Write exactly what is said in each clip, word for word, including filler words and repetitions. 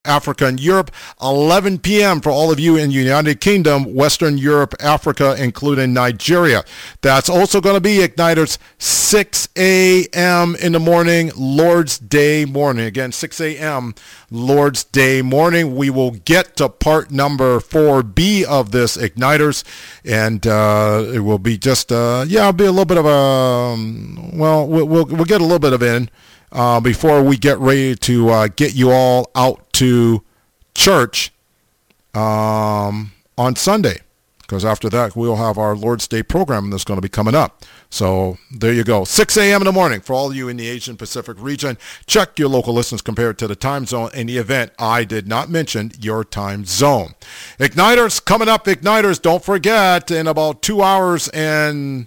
Africa and Europe, eleven p.m. for all of you in United Kingdom, Western Europe, Africa, including Nigeria. That's also going to be Igniters, six a.m. in the morning, Lord's Day morning. Again, six a.m. Lord's Day morning. We will get to part number four B of this Igniters, and uh, it will be just, uh, yeah, it'll be a little bit of a, um, well, we'll, we'll, we'll get a little bit of in. Uh, before we get ready to uh, get you all out to church um, on Sunday, because after that we'll have our Lord's Day program that's going to be coming up. So there you go, six a.m. in the morning for all of you in the Asian Pacific region. Check your local listings compared to the time zone in the event I did not mention your time zone. Igniters coming up. Igniters, don't forget, in about two hours and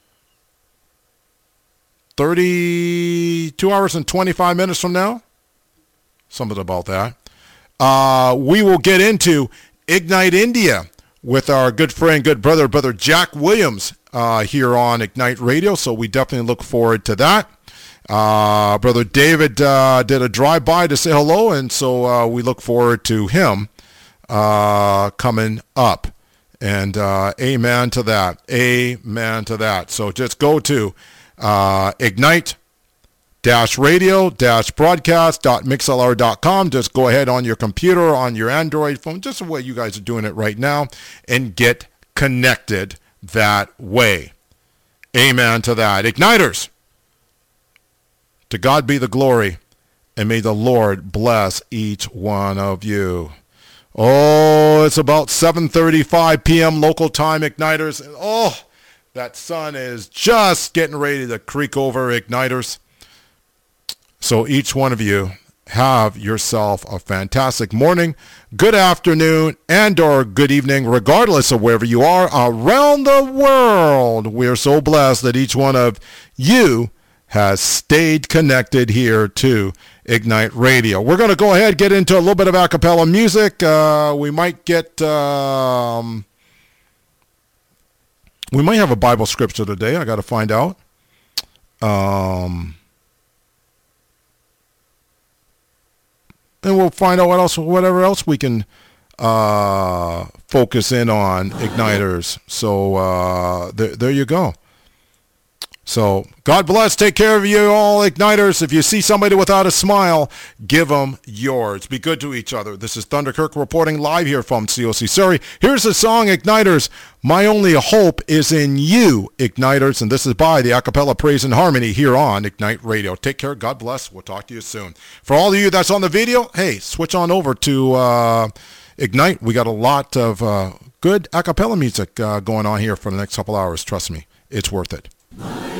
thirty-two hours and twenty-five minutes from now, something about that, uh, we will get into Ignite India with our good friend, good brother, brother Jack Williams uh, here on Ignite Radio. So we definitely look forward to that. Uh, brother David uh, did a drive-by to say hello, and so uh, we look forward to him uh, coming up. And uh, amen to that. Amen to that. So just go to Uh, ignite dash radio dash broadcast dot mixlr dot com. Just go ahead on your computer, on your Android phone, just the way you guys are doing it right now, and get connected that way. Amen to that. Igniters, to God be the glory, and may the Lord bless each one of you. Oh, it's about seven thirty-five p.m. local time, Igniters. Oh, that sun is just getting ready to creak over, Igniters. So each one of you, have yourself a fantastic morning, good afternoon, and or good evening, regardless of wherever you are around the world. We are so blessed that each one of you has stayed connected here to Ignite Radio. We're going to go ahead and get into a little bit of a cappella music. Uh, we might get... Um, We might have a Bible scripture today. I got to find out. Um, and we'll find out what else, whatever else we can uh, focus in on, Igniters. So uh, there, there you go. So God bless. Take care of you all, Igniters. If you see somebody without a smile, give them yours. Be good to each other. This is Thunder Kirk reporting live here from C O C Surrey. Here's the song, Igniters. My only hope is in you, Igniters. And this is by the Acapella Praise and Harmony here on Ignite Radio. Take care. God bless. We'll talk to you soon. For all of you that's on the video, hey, switch on over to uh, Ignite. We got a lot of uh, good acapella music uh, going on here for the next couple hours. Trust me, it's worth it.